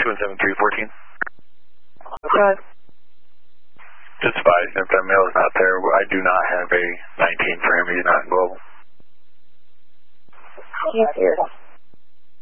217-314. Okay. Just advise if that male is not there, I do not have a 19 for him. He's not in global. He's here.